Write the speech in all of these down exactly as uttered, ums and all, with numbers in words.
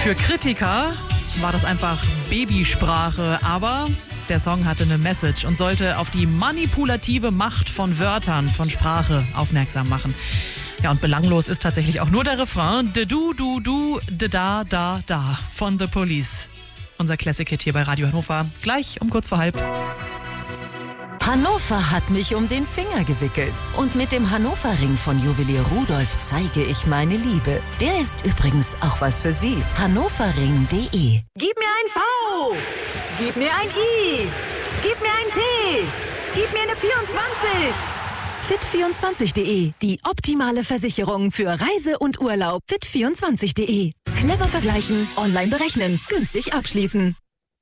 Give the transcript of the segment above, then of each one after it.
Für Kritiker war das einfach Babysprache, aber der Song hatte eine Message und sollte auf die manipulative Macht von Wörtern, von Sprache aufmerksam machen. Ja, und belanglos ist tatsächlich auch nur der Refrain de du, du, du, de da, da, da von The Police. Unser Classic-Hit hier bei Radio Hannover, gleich um kurz vor halb. Hannover hat mich um den Finger gewickelt. Und mit dem Hannover-Ring von Juwelier Rudolf zeige ich meine Liebe. Der ist übrigens auch was für Sie. hannoverring punkt de. Gib mir ein V! Gib mir ein I! Gib mir ein T! Gib mir eine vierundzwanzig! fit vierundzwanzig punkt de. Die optimale Versicherung für Reise und Urlaub. fit vierundzwanzig punkt de. Clever vergleichen, online berechnen, günstig abschließen.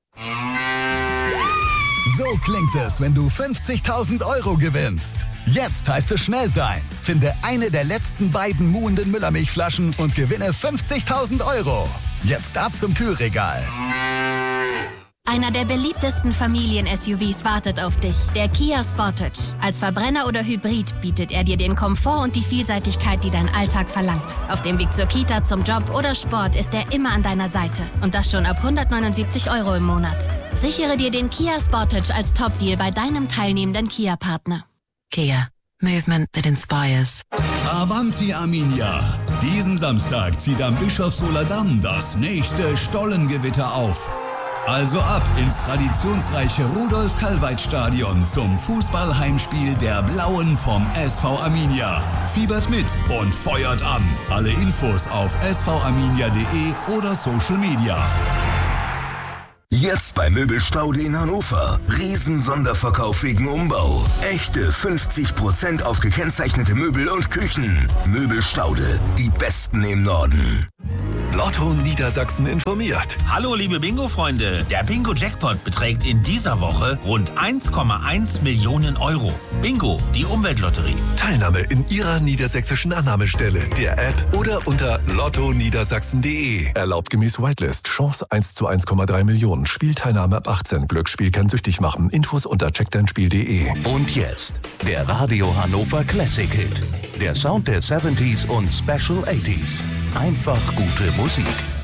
So klingt es, wenn du fünfzigtausend Euro gewinnst. Jetzt heißt es schnell sein. Finde eine der letzten beiden muhenden Müllermilchflaschen und gewinne fünfzigtausend Euro. Jetzt ab zum Kühlregal. Einer der beliebtesten Familien-S U Vs wartet auf dich, der Kia Sportage. Als Verbrenner oder Hybrid bietet er dir den Komfort und die Vielseitigkeit, die dein Alltag verlangt. Auf dem Weg zur Kita, zum Job oder Sport ist er immer an deiner Seite. Und das schon ab hundertneunundsiebzig Euro im Monat. Sichere dir den Kia Sportage als Top-Deal bei deinem teilnehmenden Kia-Partner. Kia. Movement that inspires. Avanti Arminia. Diesen Samstag zieht am Bischofshofer Damm das nächste Stollengewitter auf. Also ab ins traditionsreiche Rudolf-Kalweit-Stadion zum Fußballheimspiel der Blauen vom S V Arminia. Fiebert mit und feuert an. Alle Infos auf s v arminia punkt de oder Social Media. Jetzt bei Möbelstaude in Hannover. Riesen-Sonderverkauf wegen Umbau. Echte fünfzig Prozent auf gekennzeichnete Möbel und Küchen. Möbelstaude, die Besten im Norden. Lotto Niedersachsen informiert. Hallo liebe Bingo-Freunde, der Bingo-Jackpot beträgt in dieser Woche rund eins Komma eins Millionen Euro. Bingo, die Umweltlotterie. Teilnahme in Ihrer niedersächsischen Annahmestelle, der App oder unter lotto niedersachsen punkt de. Erlaubt gemäß Whitelist. Chance eins zu eins Komma drei Millionen. Spielteilnahme ab achtzehn. Glücksspiel kann süchtig machen. Infos unter check dein spiel punkt de. Und jetzt der Radio Hannover Classic Hit. Der Sound der siebziger und Special achtziger. Einfach gute Musik.